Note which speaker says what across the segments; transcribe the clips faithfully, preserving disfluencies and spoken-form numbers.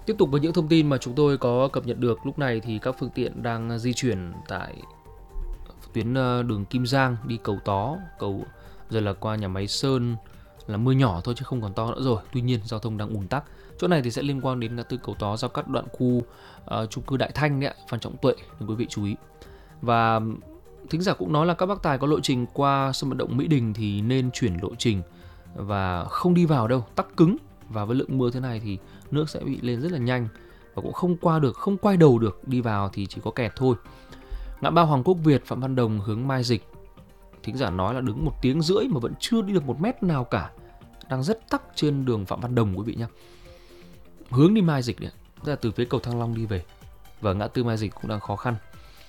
Speaker 1: Tiếp tục với những thông tin mà chúng tôi có cập nhật được lúc này thì các phương tiện đang di chuyển tại tuyến ờ, đường Kim Giang đi cầu Tó, cầu rồi là qua nhà máy Sơn là mưa nhỏ thôi chứ không còn to nữa rồi. Tuy nhiên giao thông đang ùn tắc. Chỗ này thì sẽ liên quan đến ngã tư cầu Tó giao cắt đoạn khu uh, chung cư Đại Thanh đấy ạ, Phan Trọng Tuệ, nên quý vị chú ý. Và thính giả cũng nói là các bác tài có lộ trình qua sân vận động Mỹ Đình thì nên chuyển lộ trình và không đi vào đâu, tắc cứng. Và với lượng mưa thế này thì nước sẽ bị lên rất là nhanh và cũng không qua được, không quay đầu được, đi vào thì chỉ có kẹt thôi. Ngã ba Hoàng Quốc Việt, Phạm Văn Đồng hướng Mai Dịch, thính giả nói là đứng một tiếng rưỡi mà vẫn chưa đi được một mét nào cả, đang rất tắc trên đường Phạm Văn Đồng quý vị nhé. Hướng đi Mai Dịch đấy, tức là từ phía cầu Thăng Long đi về, và ngã tư Mai Dịch cũng đang khó khăn.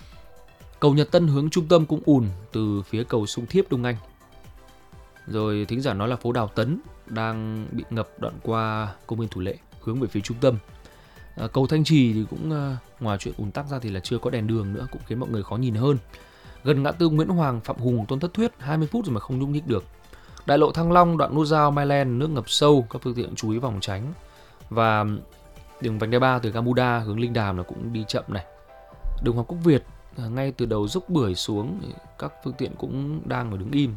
Speaker 1: Cầu Nhật Tân hướng trung tâm cũng ùn từ phía cầu Sung Thiếp Đông Anh. Rồi thính giả nói là phố Đào Tấn đang bị ngập đoạn qua công viên Thủ Lệ hướng về phía trung tâm. À, cầu Thanh Trì thì cũng à, ngoài chuyện ùn tắc ra thì là chưa có đèn đường nữa, cũng khiến mọi người khó nhìn hơn. Gần ngã tư Nguyễn Hoàng, Phạm Hùng, Tôn Thất Thuyết hai mươi phút rồi mà không nhúc nhích được. Đại lộ Thăng Long đoạn nút giao Mai Len nước ngập sâu, các phương tiện chú ý vòng tránh. Và đường vành đai ba từ Gamuda hướng Linh Đàm là cũng đi chậm này. Đường Hoàng Quốc Việt ngay từ đầu dốc Bưởi xuống các phương tiện cũng đang phải đứng im.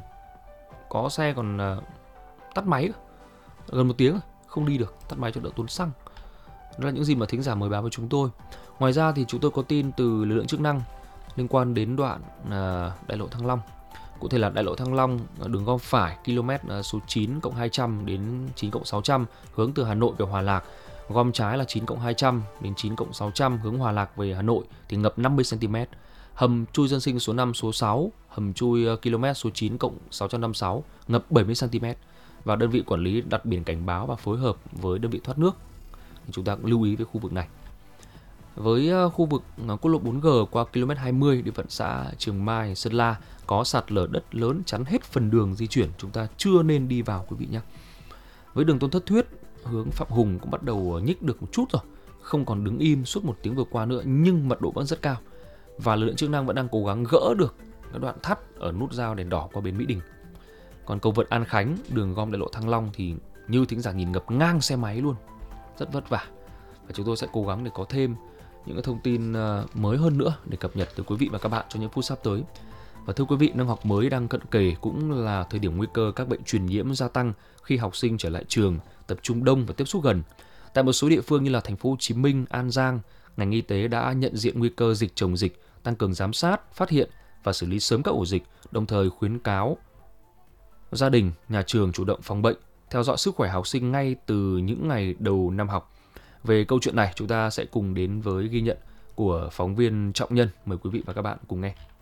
Speaker 1: Có xe còn uh, tắt máy gần một tiếng không đi được, tắt máy cho đỡ tốn xăng. Đó là những gì mà thính giả mời báo với chúng tôi. Ngoài ra thì chúng tôi có tin từ lực lượng chức năng liên quan đến đoạn uh, đại lộ Thăng Long. Cụ thể là đại lộ Thăng Long đường gom phải km số chín cộng hai trăm đến chín cộng sáu trăm hướng từ Hà Nội về Hòa Lạc. Gom trái là chín cộng hai trăm đến chín cộng sáu trăm hướng Hòa Lạc về Hà Nội thì ngập năm mươi xăng ti mét. Hầm chui dân sinh số năm, số sáu, hầm chui km số chín cộng sáu trăm năm mươi sáu ngập bảy mươi xăng ti mét. Và đơn vị quản lý đặt biển cảnh báo và phối hợp với đơn vị thoát nước. Thì chúng ta cũng lưu ý với khu vực này. Với khu vực quốc lộ bốn G qua km hai mươi địa phận xã Trường Mai, Sơn La có sạt lở đất lớn chắn hết phần đường di chuyển, chúng ta chưa nên đi vào quý vị nhé. Với đường Tôn Thất Thuyết hướng Phạm Hùng cũng bắt đầu nhích được một chút rồi, không còn đứng im suốt một tiếng vừa qua nữa, nhưng mật độ vẫn rất cao và lực lượng chức năng vẫn đang cố gắng gỡ được cái đoạn thắt ở nút giao đèn đỏ qua bến Mỹ Đình. Còn cầu vượt An Khánh, đường gom đại lộ Thăng Long thì như thính giả nhìn ngập ngang xe máy luôn, rất vất vả. Và chúng tôi sẽ cố gắng để có thêm những cái thông tin mới hơn nữa để cập nhật tới quý vị và các bạn trong những phút sắp tới. Và thưa quý vị, năm học mới đang cận kề cũng là thời điểm nguy cơ các bệnh truyền nhiễm gia tăng khi học sinh trở lại trường, tập trung đông và tiếp xúc gần. Tại một số địa phương như là thành phố Hồ Chí Minh, An Giang, ngành y tế đã nhận diện nguy cơ dịch chồng dịch, tăng cường giám sát, phát hiện và xử lý sớm các ổ dịch, đồng thời khuyến cáo gia đình, nhà trường chủ động phòng bệnh, theo dõi sức khỏe học sinh ngay từ những ngày đầu năm học. Về câu chuyện này, chúng ta sẽ cùng đến với ghi nhận của phóng viên Trọng Nhân. Mời quý vị và các bạn cùng nghe.